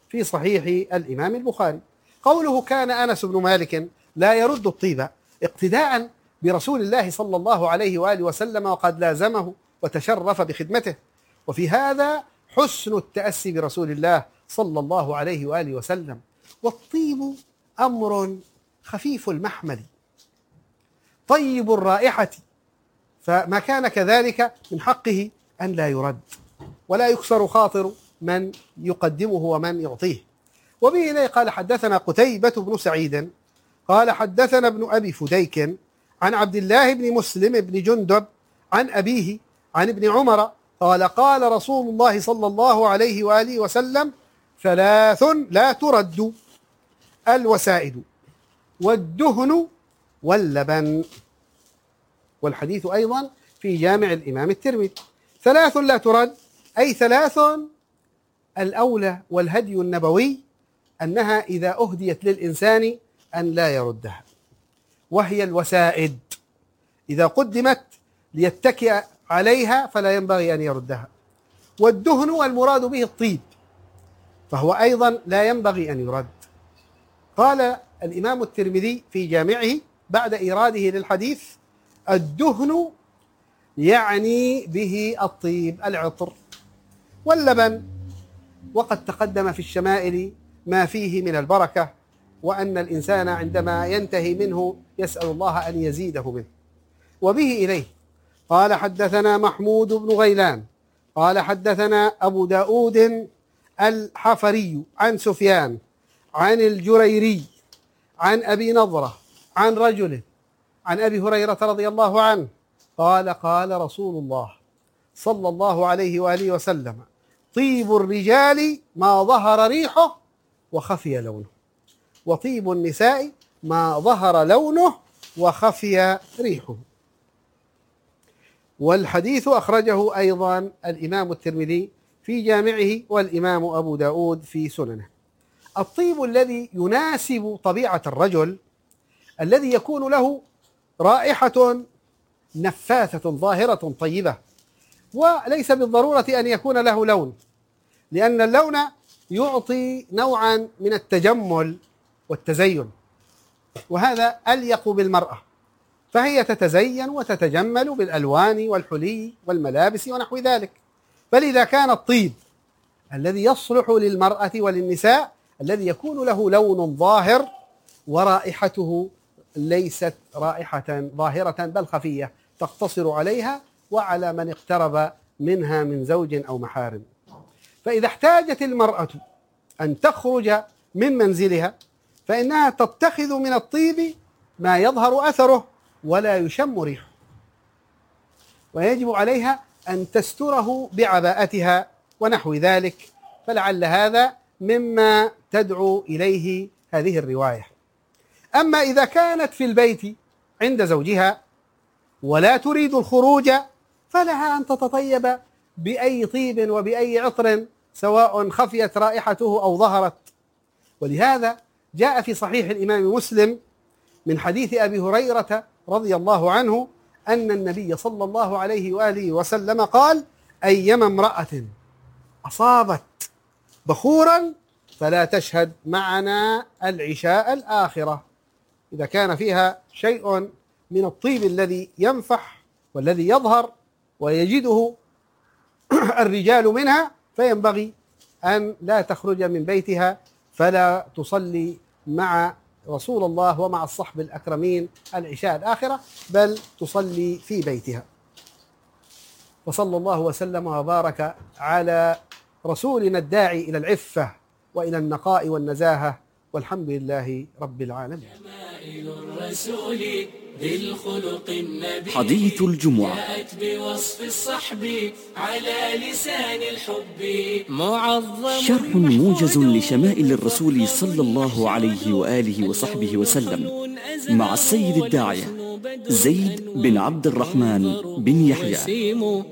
في صحيح الإمام البخاري. قوله كان أنس بن مالك لا يرد الطيب اقتداء برسول الله صلى الله عليه وآله وسلم، وقد لازمه وتشرف بخدمته، وفي هذا حسن التأسي برسول الله صلى الله عليه وآله وسلم. والطيب أمر خفيف المحمل طيب الرائحة، فما كان كذلك من حقه أن لا يرد ولا يكسر خاطر من يقدمه ومن يعطيه. وبه إليه قال حدثنا قتيبة بن سعيد قال حدثنا ابن أبي فديك عن عبد الله بن مسلم بن جندب عن أبيه عن ابن عمر قال قال رسول الله صلى الله عليه وآله وسلم: ثلاث لا ترد: الوسائد والدهن واللبن. والحديث أيضا في جامع الإمام الترمذي. ثلاث لا ترد أي ثلاث الأولى والهدي النبوي أنها إذا أهديت للإنسان أن لا يردها، وهي الوسائد إذا قدمت ليتكئ عليها فلا ينبغي أن يردها. والدهن والمراد به الطيب فهو أيضا لا ينبغي أن يرد. قال الإمام الترمذي في جامعه بعد إيراده للحديث: الدهن يعني به الطيب العطر. واللبن وقد تقدم في الشمائل ما فيه من البركة، وأن الإنسان عندما ينتهي منه يسأل الله أن يزيده منه. وبه إليه قال حدثنا محمود بن غيلان قال حدثنا أبو داود الحفري عن سفيان عن الجريري عن أبي نضرة عن رجل عن أبي هريرة رضي الله عنه قال قال رسول الله صلى الله عليه وآله وسلم: طيب الرجال ما ظهر ريحه وخفي لونه، وطيب النساء ما ظهر لونه وخفي ريحه. والحديث أخرجه أيضا الإمام الترمذي في جامعه والإمام أبو داود في سننه. الطيب الذي يناسب طبيعة الرجل الذي يكون له رائحة نفاثة ظاهرة طيبة، وليس بالضرورة أن يكون له لون، لأن اللون يعطي نوعا من التجمل والتزين، وهذا أليق بالمرأة، فهي تتزين وتتجمل بالألوان والحلي والملابس ونحو ذلك. فلذا كان الطيب الذي يصلح للمرأة وللنساء الذي يكون له لون ظاهر ورائحته ليست رائحة ظاهرة بل خفية تقتصر عليها وعلى من اقترب منها من زوج أو محارم. فإذا احتاجت المرأة أن تخرج من منزلها فإنها تتخذ من الطيب ما يظهر أثره ولا يشم ريحه، ويجب عليها أن تستره بعباءتها ونحو ذلك، فلعل هذا مما تدعو إليه هذه الرواية. أما إذا كانت في البيت عند زوجها ولا تريد الخروج فلها أن تتطيب بأي طيب وبأي عطر سواء خفيت رائحته أو ظهرت. ولهذا جاء في صحيح الإمام مسلم من حديث أبي هريرة رضي الله عنه أن النبي صلى الله عليه وآله وسلم قال: أيما امرأة أصابت بخورا فلا تشهد معنا العشاء الآخرة. إذا كان فيها شيء من الطيب الذي ينفح والذي يظهر ويجده الرجال منها فينبغي أن لا تخرج من بيتها فلا تصلي مع رسول الله ومع الصحب الأكرمين العشاء الآخرة، بل تصلي في بيتها. وصلى الله وسلم وبارك على رسولنا الداعي إلى العفة وإلى النقاء والنزاهة، والحمد لله رب العالمين. حديث الجمعة جاءت بوصف الصحب على لسان الحب معظم، شرح موجز لشمائل الرسول صلى الله عليه وآله وصحبه وسلم مع السيد الداعية زيد بن عبد الرحمن بن يحيى.